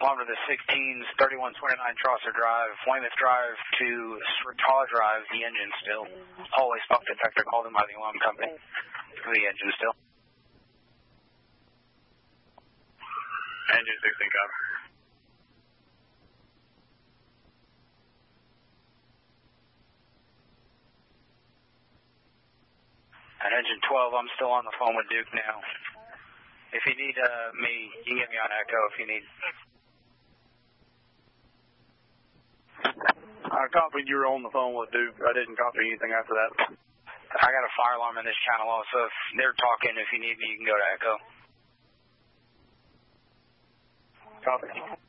Along to the 16s, 3129 Trosser Drive, Weymouth Drive to Sritaw Drive, the engine still. Always smoke detector called in by the alarm company. The engine still. Engine 16 copy. And engine 12, I'm still on the phone with Duke now. If you need me, you can get me on Echo if you need. I copied you were on the phone with Duke. I didn't copy anything after that. I got a fire alarm in this channel also. If they're talking, if you need me, you can go to Echo. Copy.